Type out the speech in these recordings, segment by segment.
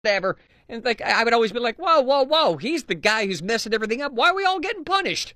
whatever. And like I would always be like, whoa, whoa, whoa, he's the guy who's messing everything up. Why are we all getting punished?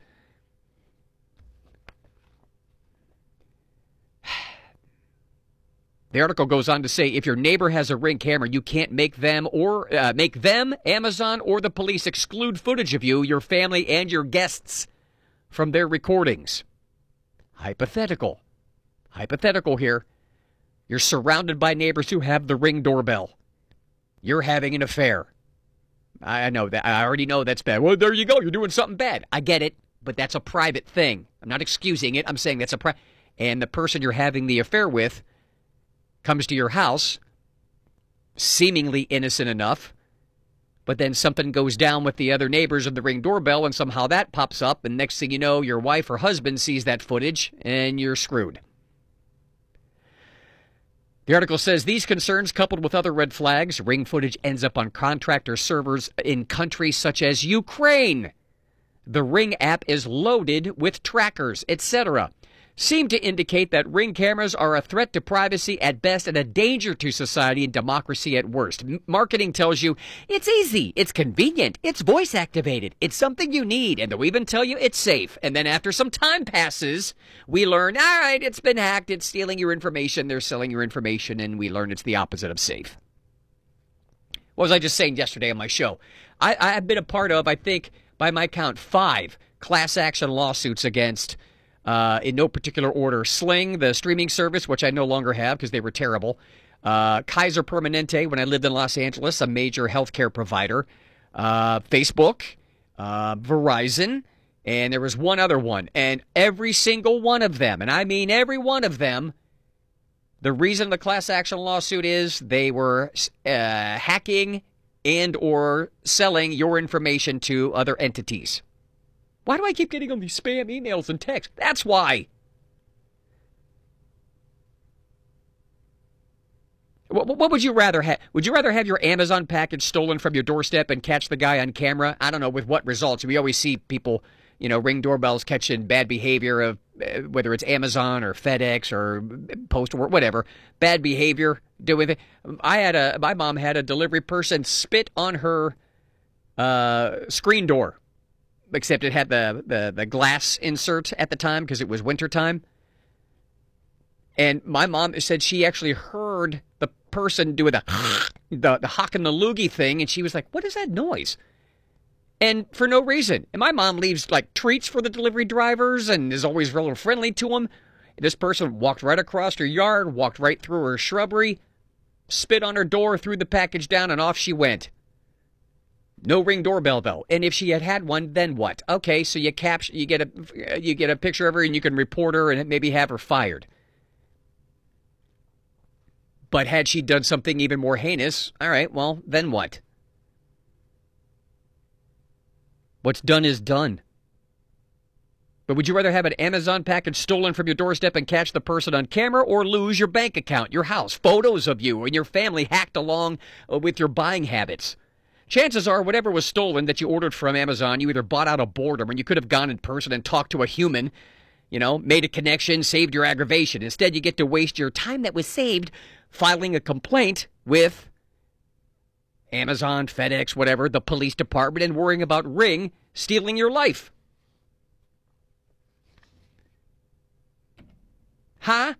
The article goes on to say, if your neighbor has a Ring camera, you can't make them, Amazon, or the police exclude footage of you, your family, and your guests from their recordings. Hypothetical here. You're surrounded by neighbors who have the Ring doorbell. You're having an affair. I know that. I already know that's bad. Well, there you go. You're doing something bad. I get it, but that's a private thing. I'm not excusing it. I'm saying that's and the person you're having the affair with comes to your house, seemingly innocent enough, but then something goes down with the other neighbors of the Ring doorbell, and somehow that pops up, and next thing you know, your wife or husband sees that footage, and you're screwed. The article says, these concerns, coupled with other red flags, Ring footage ends up on contractor servers in countries such as Ukraine. The Ring app is loaded with trackers, etc., seem to indicate that Ring cameras are a threat to privacy at best and a danger to society and democracy at worst. Marketing tells you it's easy, it's convenient, it's voice activated, it's something you need, and they'll even tell you it's safe. And then after some time passes, we learn, all right, it's been hacked, it's stealing your information, they're selling your information, and we learn it's the opposite of safe. What was I just saying yesterday on my show? I've been a part of, I think, by my count, 5 class action lawsuits against in no particular order, Sling, the streaming service, which I no longer have because they were terrible. Kaiser Permanente, when I lived in Los Angeles, a major healthcare provider. Facebook, Verizon, and there was one other one. And every single one of them, and I mean every one of them, the reason the class action lawsuit is they were hacking and or selling your information to other entities. Why do I keep getting all these spam emails and texts? That's why. What would you rather have? Would you rather have your Amazon package stolen from your doorstep and catch the guy on camera? I don't know with what results. We always see people, Ring doorbells catching bad behavior of whether it's Amazon or FedEx or Post or whatever. Bad behavior. Do with it. My mom had a delivery person spit on her screen door. Except it had the glass insert at the time because it was wintertime. And my mom said she actually heard the person do the hock and the loogie thing, and she was like, what is that noise? And for no reason. And my mom leaves like treats for the delivery drivers and is always real friendly to them. This person walked right across her yard, walked right through her shrubbery, spit on her door, threw the package down, and off she went. No Ring doorbell though, and if she had one, then what? Okay, so you get a picture of her, and you can report her and maybe have her fired. But had she done something even more heinous, all right, well, then what? What's done is done. But would you rather have an Amazon package stolen from your doorstep and catch the person on camera, or lose your bank account, your house, photos of you and your family hacked along with your buying habits? Chances are whatever was stolen that you ordered from Amazon, you either bought out of boredom, and you could have gone in person and talked to a human, made a connection, saved your aggravation. Instead, you get to waste your time that was saved filing a complaint with Amazon, FedEx, whatever, the police department, and worrying about Ring stealing your life. Huh?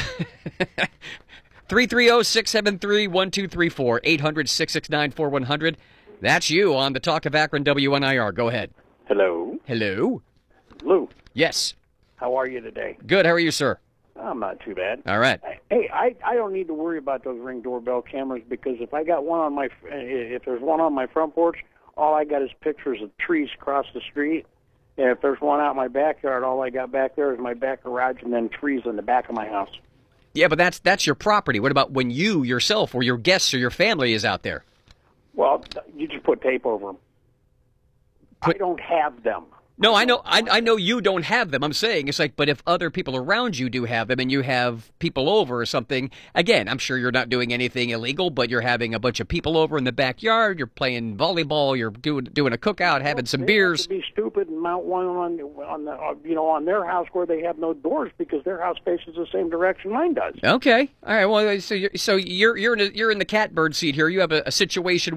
330-673-1234, 800-669-4100. That's you on the Talk of Akron WNIR. Go ahead. Hello. Hello. Lou. Yes. How are you today? Good. How are you, sir? I'm not too bad. All right. Hey, I don't need to worry about those Ring doorbell cameras because if there's one on my front porch, all I got is pictures of trees across the street. And if there's one out in my backyard, all I got back there is my back garage and then trees in the back of my house. Yeah, but that's your property. What about when you yourself or your guests or your family is out there? Well, you just put tape over them. I don't have them. No, I know. I know you don't have them. I'm saying it's like, but if other people around you do have them, and you have people over or something, again, I'm sure you're not doing anything illegal, but you're having a bunch of people over in the backyard. You're playing volleyball. You're doing a cookout, having some beers. They have to be stupid and mount one on the on their house where they have no doors because their house faces the same direction mine does. Okay, all right. Well, so you're in the catbird seat here. You have a situation